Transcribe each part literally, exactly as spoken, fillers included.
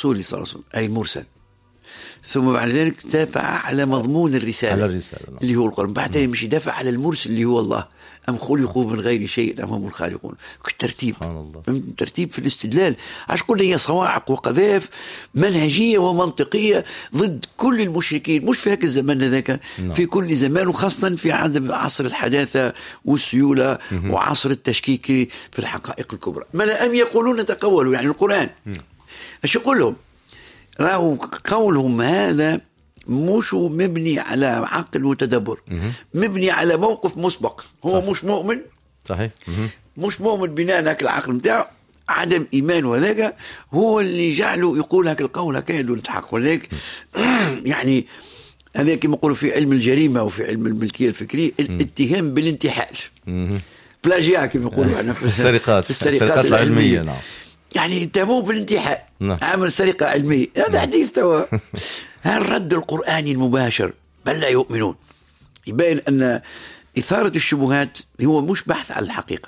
الرسول صلى الله عليه وسلم أي المرسل، ثم بعد ذلك دافع على مضمون الرسالة, على الرسالة اللي هو القرآن، بعدين مش يدافع على المرسل اللي هو الله. أم خلقوا من غير شيء أم هم الخالقون. الترتيب ترتيب في الاستدلال، عشان كل هي صواعق وقذائف منهجية ومنطقية ضد كل المشركين، مش في هيك الزمان ذاك، في كل زمان، وخاصة في عصر الحداثة والسيولة وعصر التشكيك في الحقائق الكبرى. ما أم يقولون تقولوا، يعني القرآن ايش يقول لهم؟ راهو قولهم هذا مش مبني على عقل وتدبر، مبني على موقف مسبق. هو صح. مش مؤمن، صحيح، مش مؤمن بناء هك العقل متاعه، عدم إيمان، وذاك هو اللي جعله يقول هك القول هكا يدل الحق. وذاك يعني هذا كما يقولوا في علم الجريمة وفي علم الملكية الفكرية الاتهام بالانتحال، بلاجيا كما يقولوا احنا في السرقات، في السرقات العلمية. نعم. يعني اتهموه بالانتحال، نعم. عمل سرقة علمية. هذا حديث توا. الرد القرآني المباشر، بل لا يؤمنون، يبين أن إثارة الشبهات هو مش بحث عن الحقيقة،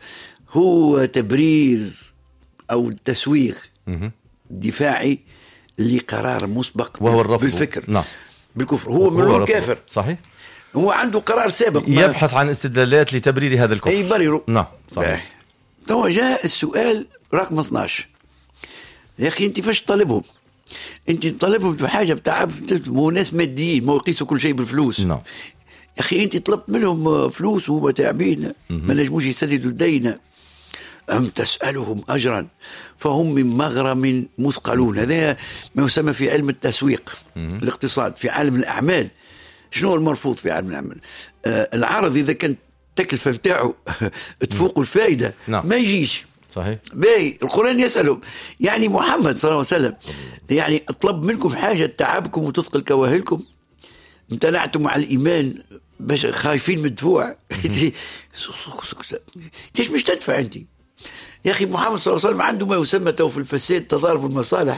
هو تبرير أو تسويغ دفاعي لقرار مسبق، وهو الرفض بالفكر، نعم. بالكفر. هو من كافر، صحيح، هو عنده قرار سابق يبحث عن استدلالات لتبرير هذا الكفر، يبرره. نعم صحيح. تو جاء السؤال رقم اثناشر. يا أخي أنت فاش طالبهم؟ أنت طالبهم في حاجة بتاع مو ناس ماديين، ما يقيسوا كل شيء بالفلوس. نعم. يا أخي أنت طلبت منهم فلوس وهم تعبين، ما نجموش يسددوا الدين. أم تسألهم أجرا فهم من مغرم مثقلون. هذا ما يسمى في علم التسويق الاقتصاد، في عالم الأعمال. شنو المرفوض في عالم الأعمال؟ آه العرض إذا كانت التكلفة متاعه تفوق الفائدة نعم. ما يجيش. صحيح. باي القرآن يسألهم، يعني محمد صلى الله عليه وسلم يعني اطلب منكم حاجة تعبكم وتثقل كواهلكم، امتنعتم على الإيمان باش خايفين من الدفوع. ليش مش تدفع أنت يا أخي؟ محمد صلى الله عليه وسلم عنده ما يسمى تو في الفساد تضارب المصالح.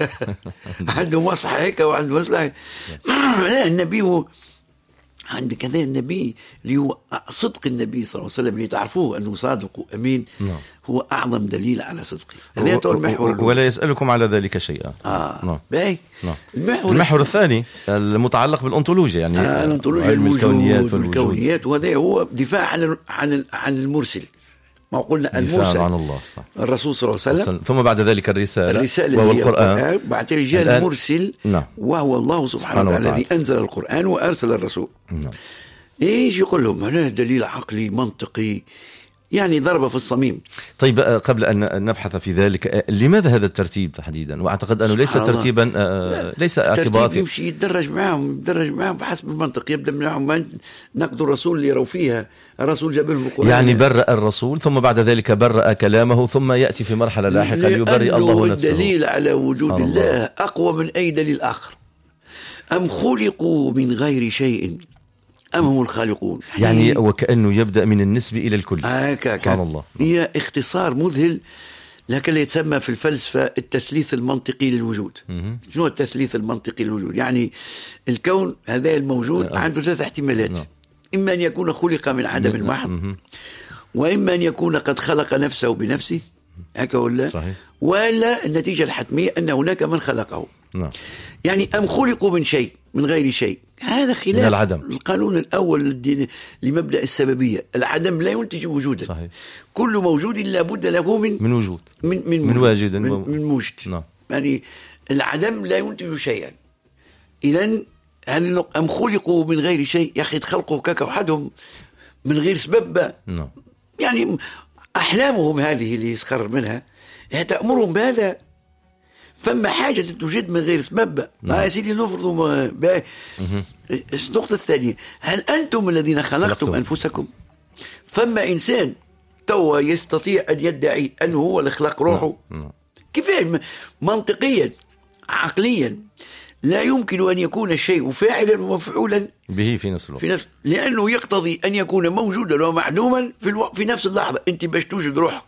عنده مصلحة هيك وعنده مصلحة. لا، النبي هو عند كذا النبي اللي هو صدق النبي صلى الله عليه وسلم اللي تعرفوه أنه صادق وأمين، هو أعظم دليل على صدقه. هذا هو المحور، ولا يسألكم على ذلك شيئا. آه. نعم. باي. نعم. المحور, المحور الثاني المتعلق بالأنطولوجيا، يعني آه الأنطولوجيا، علم الكونيات والكونيات، وهذا هو دفاع عن عن عن المرسل. ما قلنا المرسل عن الله، صح. الرسول صلى الله عليه وسلم، ثم بعد ذلك الرسالة, الرسالة وهو القرآن، بعد ذلك جاء المرسل. نعم. وهو الله سبحانه وتعالى الذي أنزل القرآن وأرسل الرسول. نعم. إيش يقول لهم؟ هنا دليل عقلي منطقي، يعني ضربة في الصميم. طيب قبل أن نبحث في ذلك، لماذا هذا الترتيب تحديدا؟ وأعتقد أنه ليس ترتيبا، ليس اعتباطي، يمشي يتدرج معهم يتدرج معهم بحسب المنطق. يبدأ معهم نقد الرسول اللي يروا فيها، الرسول جاب لهم القرآن، يعني برأ الرسول ثم بعد ذلك برأ كلامه، ثم يأتي في مرحلة لاحقة ليبرئ الله نفسه. الدليل على وجود الله. الله أقوى من أي دليل آخر. أم خلقوا من غير شيء أم هم الخالقون. يعني وكأنه يبدأ من النسب إلى الكل. آه سبحان الله. هي اختصار مذهل، لكن يتسمى في الفلسفة التثليث المنطقي للوجود. شنو التثليث المنطقي للوجود؟ يعني الكون هذا الموجود آه. عنده ثلاث احتمالات. نعم. إما أن يكون خلق من عدم محض، وإما أن يكون قد خلق نفسه بنفسه، هكا ولا صحيح. ولا النتيجة الحتمية أن هناك من خلقه. نعم. يعني أم خلقوا من شيء من غير شيء، هذا خلاف العدم. القانون الأول لمبدأ السببية، العدم لا ينتج وجودا. صحيح. كل موجود لابد له من من وجود، من من, من واجد، من, من موجد. نعم. يعني العدم لا ينتج شيئا. إذن أم خلقوا من غير شيء، يا أخي خلقوا كك وحدهم من غير سبب. نعم. يعني أحلامهم هذه اللي يسخر منها تأمرهم بهذا، فما حاجة توجد من غير سبب. نعم. يا سيدي نفرضوا. النقطة الثانية، هل أنتم الذين خلقتم لقتم. أنفسكم؟ فما إنسان توا يستطيع أن يدعي أنه هو اللي خلق روحه؟ نعم. كيف منطقيا عقليا لا يمكن أن يكون الشيء فاعلا ومفعولا به في نفس الوقت، في نفس، لأنه يقتضي أن يكون موجودا ومعدوما في, الو... في نفس اللحظة. أنت باش توجد روحك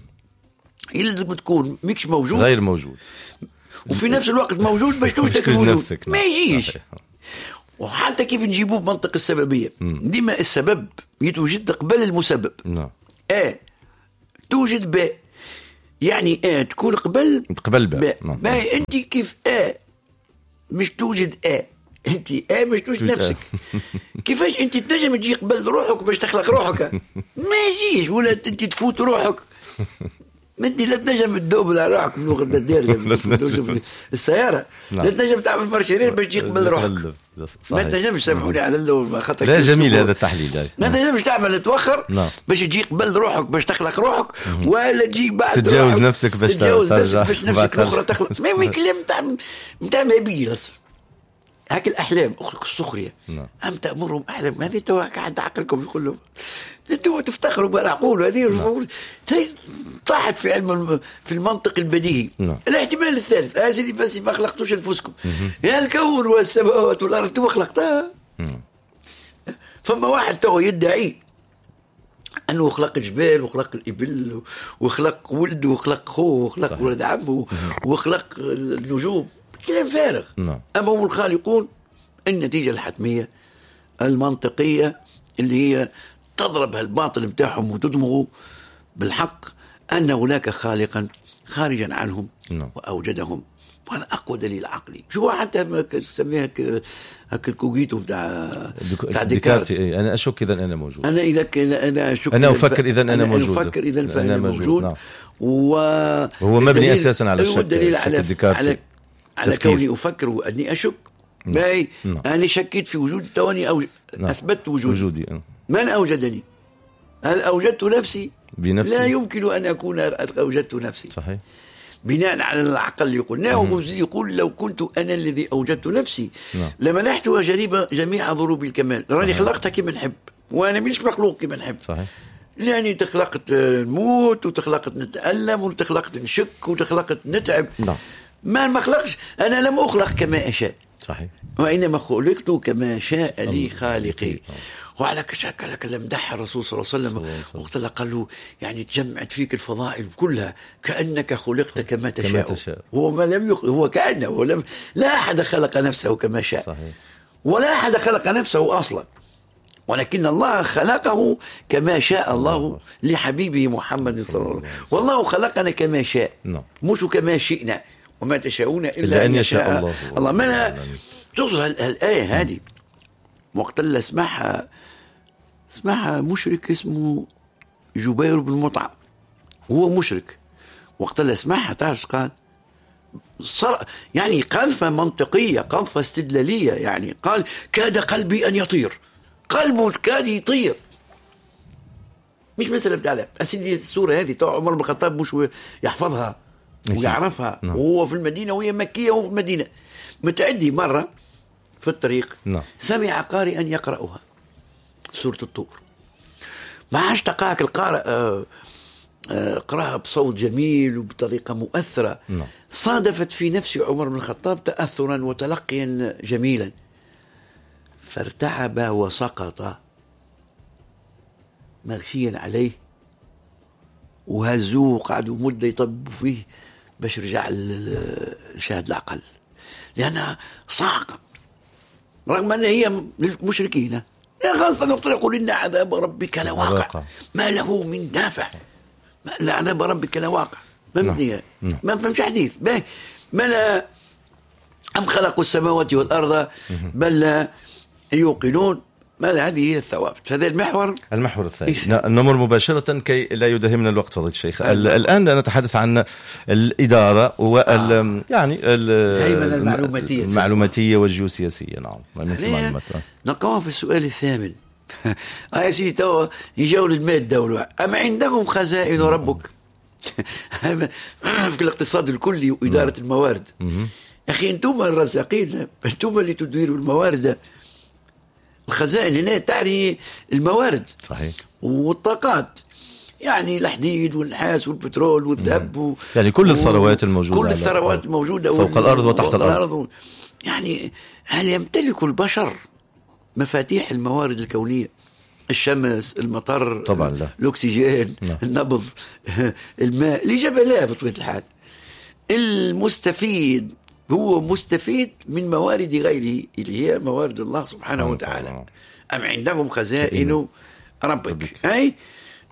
يلزم تكون ميكش موجود، غير موجود، وفي نفس الوقت موجود باش توجد موجود. ما يجيش. وحتى كيف نجيبوه بمنطق السببية، ديما السبب يتوجد قبل المسبب. نعم. آه توجد ب يعني آ تكون قبل قبل باء. باهي أنت كيف آ مش توجد آ أنت آ مش توجد نفسك. كيفاش أنت تنجم تجي قبل روحك باش تخلق روحك؟ ما يجيش. ولا أنت تفوت روحك، ما انت لا تنجم تدوب على روحك في لغه الدار في السياره. لا تنجم تعمل مارشرين باش تجي قبل روحك. ما تنجمش سامحوني على اللون خاطر لا جميل هذا التحليل. ما تنجمش تعمل توخر باش تجي قبل روحك باش تخلق روحك، ولا تجي بعد تتجاوز نفسك باش ترجع باش نفسك الاخرى تخلق. ما كلام نتاع نتاع مبيل هاك الاحلام اخرك السخريه. ام تامرهم احلام هذه تو قاعد عقلكم يقول لهم انتوا تفتخروا بالعقول هذه طاحت في علم في المنطق البديهي. الاحتمال الثالث اه سيدي بس ما خلقتوش انفسكم، يا الكون والسماوات والارض تو خلقتها. فما واحد تو يدعي انه خلق جبال وخلق الابل وخلق ولد وخلق خوه وخلق ولد عمه وخلق النجوم، كلام فارغ. اما هم الخالقون النتيجه الحتميه المنطقيه اللي هي تضرب هالباطل متاعهم وتدمغوا بالحق أن هناك خالقا خارجا عنهم no. وأوجدهم. وهذا أقوى دليل عقلي. شو حتى ما تسميها هك الكوغيتو بتاع بتاع ديكارت. أنا أشك إذا أنا موجود. أنا إذا أنا أشك أنا أفكر إذا أنا, أنا موجود. أنا أفكر إذا فأنا موجود. نعم. وهو مبني أساسا على الشك. الدليل على على, على كوني أفكر وأني أشك. باي no. أنا شكيت في وجود تواني أو no. أثبت وجودي. وجودي. من أوجدني؟ هل أوجدت نفسي؟ بنفسي؟ لا يمكن أن أكون أوجدت نفسي. صحيح. بناء على العقل اللي قلناه. يقول لو كنت أنا الذي أوجدت نفسي نعم. لمنحتها جريبة جميع ضروب الكمال. راني خلقتها كما نحب، وأنا مش مخلوق كما نحب. صحيح. لأني تخلقت نموت وتخلقت نتألم وتخلقت نشك وتخلقت نتعب. نعم. ما ما خلقش. أنا لم أخلق كما أشاء. صحيح. وإنما خلقت كما شاء لي خالقي. وعلى كشكلك لم مدح الرسول صلى الله عليه وسلم وقت قال له يعني تجمعت فيك الفضائل كلها كأنك خلقت كما تشاء, كما تشاء. هو ما لم يخ... هو كأنه ولم... لا أحد خلق نفسه كما شاء. صحيح. ولا أحد خلق نفسه أصلا، ولكن الله خلقه كما شاء الله لحبيبه محمد صلى الله عليه وسلم. والله خلقنا كما شاء مش كما شئنا وما تشاءون إلا, إلا أن يشاء الله. الله ما توصل الآية هذه وقت اللي اسمعها اسمعها مشرك اسمه جبير بن مطعم، هو مشرك. وقت اللي اسمعها تعرف قال صار يعني قنفة منطقية، قنفة استدلالية. يعني قال كاد قلبي أن يطير، قلبه كاد يطير. مش مثلا بتاع أسيدي السورة هذه تو عمر بن الخطاب مش يحفظها ويعرفها وهو في المدينة وهي مكية وهو في المدينة. متعدي مرة في الطريق no. سمع قارئا يقرأها سورة الطور، ما عادش تقاك القارئ آه آه قرأها بصوت جميل وبطريقة مؤثرة no. صادفت في نفس عمر بن الخطاب تأثرا وتلقيا جميلا، فارتعب وسقط مغشيا عليه، وهزوه قعدوا مدة يطبوا فيه باش رجع الشاهد العقل، لأنها صعقة رغم أن هي للمشركين. خاصة وقت يقول إن عذاب ربك لواقع ما له من دافع. لا عذاب ربك لواقع ما ما فهمش حديث به ما لا أم خلقوا السماوات والأرض بل لا يوقنون. ما هذه هي الثوابت. هذا المحور المحور الثاني. نمر مباشرة كي لا يدهمنا الوقت فضيلة الشيخ. الآن نتحدث عن الإدارة وال آه. يعني الهيمنة المعلوماتية المعلوماتية والجيوسياسية. نعم. نقوم في السؤال الثامن. آه سيدي تو يجاول المادة والوعي. أم عندهم خزائن ربك في الاقتصاد الكلي وإدارة م. الموارد. أخي أنتم الرزاقين، أنتم اللي تديروا الموارد. الخزائن هنا تعني الموارد صحيح. والطاقات، يعني الحديد والنحاس والبترول والذهب و... يعني كل الثروات الموجودة، كل الثروات الموجودة فوق وال... الأرض وتحت الأرض. الأرض. يعني هل يمتلك البشر مفاتيح الموارد الكونية؟ الشمس، المطر، طبعا لا. الأكسجين لا. النبض، الماء، الإجابة لا بطبيعة الحال. المستفيد هو مستفيد من موارد غيره اللي هي موارد الله سبحانه وتعالى. أم عندهم خزائن ربك. أي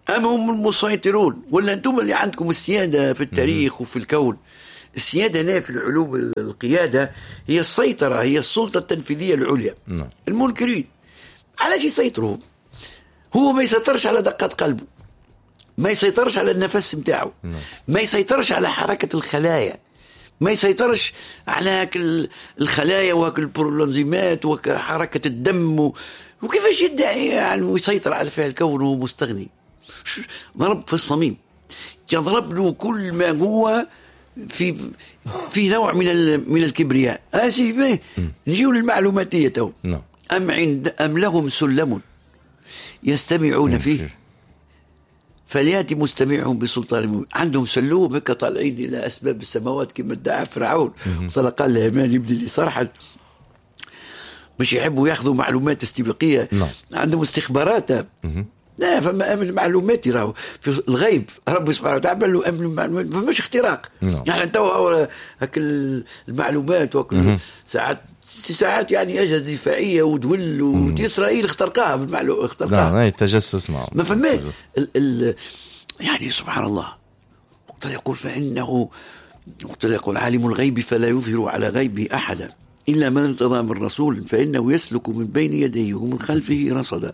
أم هم المسيطرون ولا أنتم اللي عندكم السيادة في التاريخ وفي الكون؟ السيادة هنا في العلوم القيادة هي السيطرة، هي السلطة التنفيذية العليا. نعم. المنكرين علاش يسيطروا؟ هو ما يسيطرش على دقات قلبه، ما يسيطرش على النفس متاعه، ما يسيطرش على حركة الخلايا، ما يسيطرش على هاك الخلايا وهاك البرولانزيمات وحركة الدم، وكيفاش يدعي يعني ويسيطر على فعل الكون وهو مستغني؟ ضرب في الصميم، يضرب له كل ما هو في في نوع من من الكبرياء. اسف نجيو للمعلوماتية تو. أم عند أم لهم سلم يستمعون فيه فليأتي مستمعهم بسلطان مبين. عندهم سلوم هكا طالعين إلى أسباب السماوات كما ادعى فرعون، وطلع قال لهامان يبدي لي صرحا مش يحبوا ياخذوا معلومات استباقية. عندهم استخبارات. لا فما أمن معلوماتي راهو في الغيب، ربي سبحانه وتعالى عمل له أمن المعلومات، فماش اختراق. يعني تو هاك المعلومات وكل ساعات ساعات يعني أجهزة دفاعية ودول وإسرائيل اخترقها بالمعلومات، اخترقها. نعم التجسس معه. ما فهمت ال ال يعني سبحان الله. وقت يقول فإنه وقت يقول عالم الغيب فلا يظهر على غيبه أحدا إلا من ارتضى من رسول فإنه يسلك من بين يديه ومن خلفه رصدا.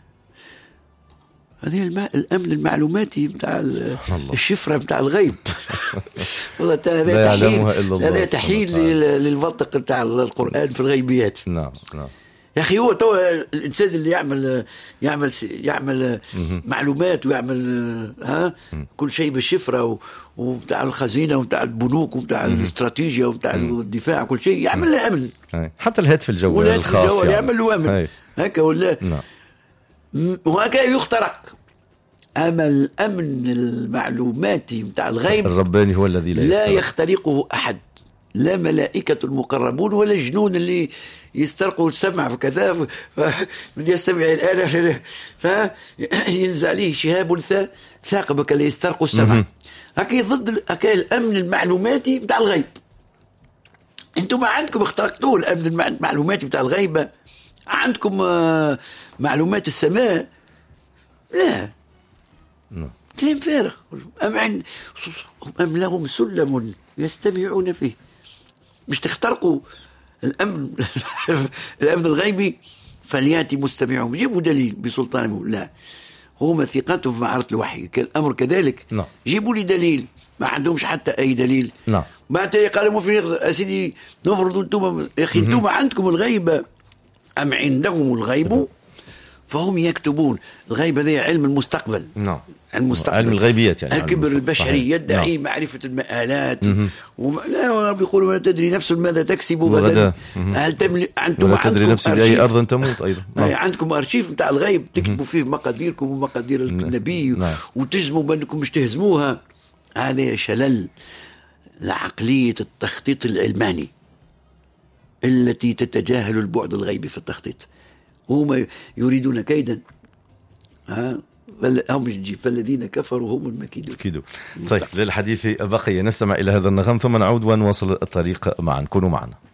هذه الأمن المعلوماتي بتاع الشفرة بتاع الغيب. والله هذا تحيل، هذا تحيل للمنطق بتاع القرآن في الغيبيات. نعم نعم يا أخي هو تو الإنسان اللي يعمل يعمل يعمل معلومات ويعمل ها كل شيء بالشفرة وبتاع الخزينة وبتاع البنوك وبتاع الاستراتيجية وبتاع الدفاع كل شيء يعمل له أمن. حتى الهاتف الجوالي الخاص يعني. يعمل له أمن هكا ولا وهكذا يخترق. أما الأمن المعلوماتي بتاع الغيب الرباني هو الذي لا, لا يخترقه أحد، لا ملائكة المقربون ولا الجنون اللي يسترقوا السمع وكذا من يستمع الآن فينزل عليه شهاب ثاقب اللي يسترقوا السمع. هكي ضد هكي الأمن المعلوماتي بتاع الغيب. أنتم ما عندكم اخترقتوه الأمن المعلوماتي بتاع الغيب، عندكم معلومات السماء لا كلام فارغ. أم, عند أم لهم سلم يستمعون فيه، مش تخترقوا الأمن الأمن الغيبي فليأتي مستمعهم جيبوا دليل بسلطان لا هم ثقتهم في معرض الوحي كالأمر كذلك. نعم. جيبوا لي دليل، ما عندهمش حتى أي دليل. نعم. بعد قالوا في أسيدي نفرض أنتم يا أخي أنتم عندكم الغيب أم عندهم الغيب فهم يكتبون. الغيب هذا علم المستقبل. نعم. المستقبل. علم الغيبيات يعني. الكبر البشري يدعي نعم. معرفة المآلات وما... لا بيقولوا ما تدري نفس ماذا تكسب غدا. هل تملي أنتم تدري نفس بأي أرض تموت أيضا. نعم. عندكم أرشيف بتاع الغيب تكتبوا فيه مقاديركم ومقادير النبي نعم. وتجزموا بأنكم مش تهزموها. هذا شلل لعقلية التخطيط العلماني التي تتجاهل البعد الغيبي في التخطيط. هم يريدون كيدا ها هم فالذين كفروا هم المكيدون. طيب للحديث بقية نستمع إلى هذا النغم ثم نعود ونواصل الطريق معا. كونوا معنا.